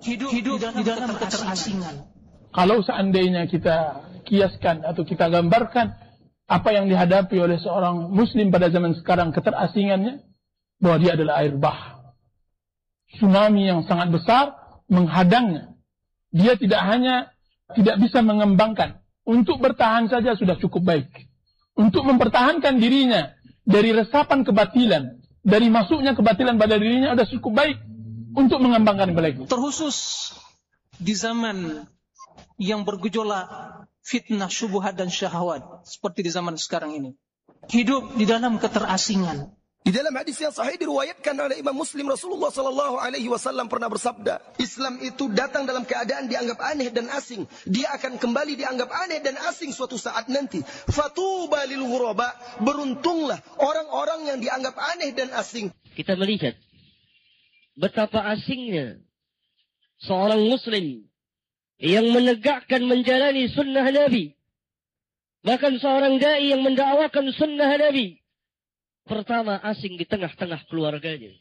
hidup di dalam keterasingan. Kalau seandainya kita kiaskan atau kita gambarkan apa yang dihadapi oleh seorang muslim pada zaman sekarang, keterasingannya, bahwa dia adalah air bah. Tsunami yang sangat besar menghadangnya. Dia tidak bisa mengembangkan. Untuk bertahan saja sudah cukup baik. Untuk mempertahankan dirinya dari resapan kebatilan, dari masuknya kebatilan pada dirinya sudah cukup baik untuk mengembangkan kebaikan. Terkhusus di zaman yang bergejolak fitnah, syubhat dan syahwat seperti di zaman sekarang ini. Hidup di dalam keterasingan. Di dalam hadis yang sahih diriwayatkan oleh Imam Muslim, Rasulullah sallallahu alaihi wasallam pernah bersabda, Islam itu datang dalam keadaan dianggap aneh dan asing. Dia akan kembali dianggap aneh dan asing suatu saat nanti. Fatuba lil ghuraba, beruntunglah orang-orang yang dianggap aneh dan asing. Kita melihat betapa asingnya seorang muslim yang menegakkan menjalani sunnah Nabi. Bahkan seorang dai yang mendakwakan sunnah Nabi. Pertama, asing di tengah-tengah keluarganya.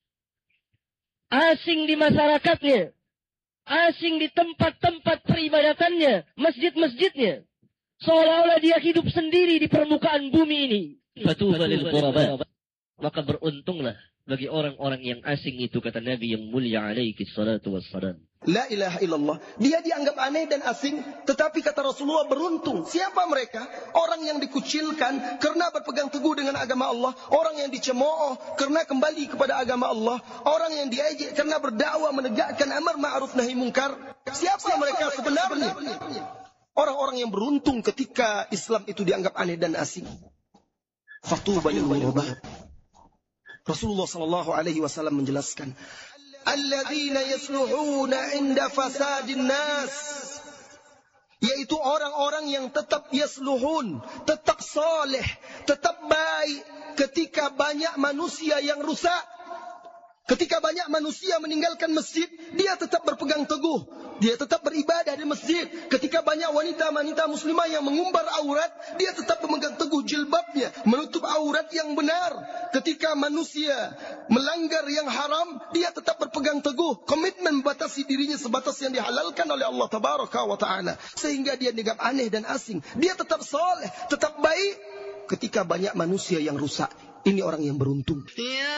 Asing di masyarakatnya. Asing di tempat-tempat peribadatannya. Masjid-masjidnya. Seolah-olah dia hidup sendiri di permukaan bumi ini. Fatuba lil ghuraba. Maka beruntunglah bagi orang-orang yang asing itu, kata Nabi yang mulia alaihi salatu wassalam. La ilaha illallah. Dia dianggap aneh dan asing, tetapi kata Rasulullah beruntung. Siapa mereka? Orang yang dikucilkan karena berpegang teguh dengan agama Allah. Orang yang dicemooh karena kembali kepada agama Allah. Orang yang diejek karena berdakwah menegakkan amar ma'ruf nahi mungkar. Siapa mereka sebenarnya? Orang-orang yang beruntung ketika Islam itu dianggap aneh dan asing. Fatuba lil ghuraba. Rasulullah sallallahu alaihi wasallam menjelaskan, alladzina yasluhuna inda fasadin nas, yaitu orang-orang yang tetap yasluhun, tetap saleh, tetap baik ketika banyak manusia yang rusak. Ketika banyak manusia meninggalkan masjid, dia tetap berpegang teguh, dia tetap beribadah di masjid. Ketika banyak wanita-wanita muslimah yang mengumbar aurat, dia tetap memegang teguh jilbabnya, menutup aurat yang benar. Ketika manusia melanggar yang haram, dia tetap berpegang teguh, komitmen membatasi dirinya sebatas yang dihalalkan oleh Allah Tabaraka wa Ta'ala. Sehingga dia dianggap aneh dan asing. Dia tetap saleh, tetap baik ketika banyak manusia yang rusak. Ini orang yang beruntung.